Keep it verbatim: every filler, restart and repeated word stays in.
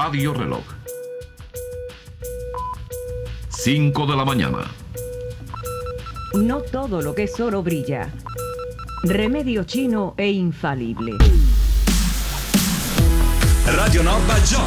Radio Reloj. cinco de la mañana. No todo lo que es oro brilla. Remedio chino e infalible. Radio Nova Gioia.